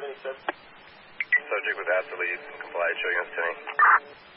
Subject with acid lead, comply, showing us 10.